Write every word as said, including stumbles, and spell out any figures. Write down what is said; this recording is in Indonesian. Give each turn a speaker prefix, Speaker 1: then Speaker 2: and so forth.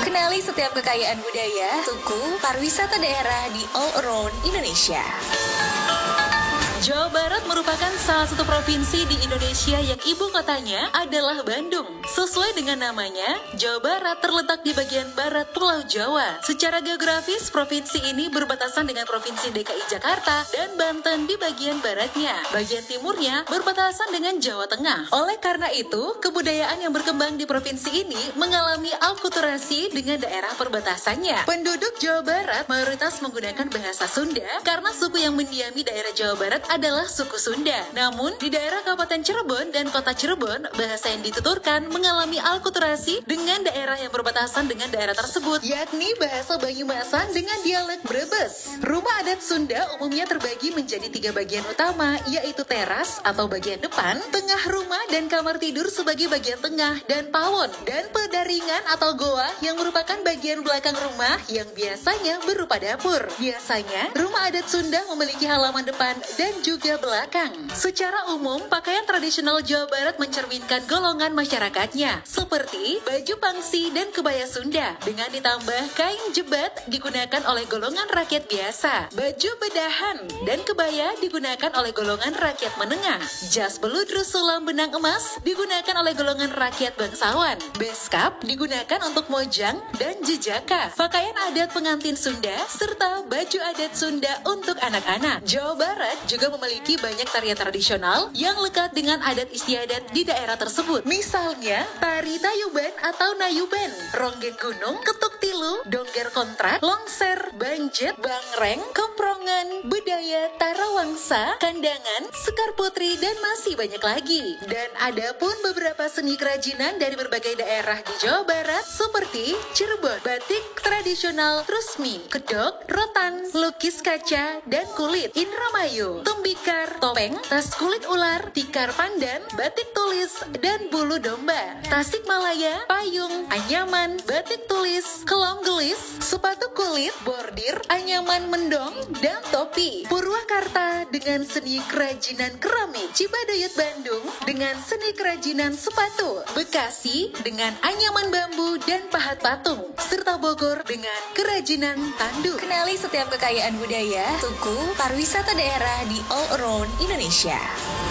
Speaker 1: Kenali setiap kekayaan budaya, suku, pariwisata daerah di all around Indonesia.
Speaker 2: Jawa Barat merupakan salah satu provinsi di Indonesia yang ibu kotanya adalah Bandung. Sesuai dengan namanya, Jawa Barat terletak di bagian barat Pulau Jawa. Secara geografis, provinsi ini berbatasan dengan Provinsi D K I Jakarta dan Banten di bagian baratnya. Bagian timurnya berbatasan dengan Jawa Tengah. Oleh karena itu, kebudayaan yang berkembang di provinsi ini mengalami alkulturasi dengan daerah perbatasannya. Penduduk Jawa Barat mayoritas menggunakan bahasa Sunda karena suku yang mendiami daerah Jawa Barat adalah suku Sunda. Namun, di daerah Kabupaten Cirebon dan Kota Cirebon, bahasa yang dituturkan mengalami alkulturasi dengan daerah yang berbatasan dengan daerah tersebut, yakni bahasa Banyumasan dengan dialek Brebes. Rumah adat Sunda umumnya terbagi menjadi tiga bagian utama, yaitu teras atau bagian depan, tengah rumah dan kamar tidur sebagai bagian tengah, dan pawon, dan pedaringan atau goa yang merupakan bagian belakang rumah yang biasanya berupa dapur. Biasanya, rumah adat Sunda memiliki halaman depan dan juga belakang. Secara umum, pakaian tradisional Jawa Barat mencerminkan golongan masyarakatnya, seperti baju pangsi dan kebaya Sunda, dengan ditambah kain jebat digunakan oleh golongan rakyat biasa. Baju bedahan dan kebaya digunakan oleh golongan rakyat menengah. Jas beludru sulam benang emas digunakan oleh golongan rakyat bangsawan. Beskap digunakan untuk mojang dan jejaka. Pakaian adat pengantin Sunda serta baju adat Sunda untuk anak-anak. Jawa Barat juga memiliki banyak tarian tradisional yang lekat dengan adat istiadat di daerah tersebut. Misalnya, tari tayuban atau nayuban, ronggeng gunung, ketuk tilu, dongger kontrak, longser, banjet, bangreng, kemprongan, budaya tarawangsa, kandangan, sekar putri, dan masih banyak lagi. Dan ada pun beberapa seni kerajinan dari berbagai daerah di Jawa Barat seperti Cirebon, batik tradisional Trusmi, kedok, rotan, lukis kaca, dan kulit, Indramayu, tembikar, topeng, tas kulit ular, tikar pandan, batik tulis, dan bulu domba. Tasikmalaya, payung, anyaman, batik tulis, kelom gelis, sepatu kulit, bordir, anyaman mendong, dan topi. Purwakarta dengan seni kerajinan keramik. Cibaduyut Bandung dengan seni kerajinan sepatu. Bekasi dengan anyaman bambu dan pahat patung. Serta Bogor dengan kerajinan tanduk.
Speaker 1: Kenali setiap kekayaan budaya, suku, pariwisata daerah di all around Indonesia.